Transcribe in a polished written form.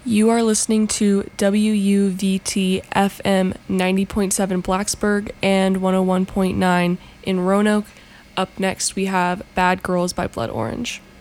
You are listening to WUVT FM 90.7 Blacksburg and 101.9 in Roanoke. Up next, we have Bad Girls by Blood Orange.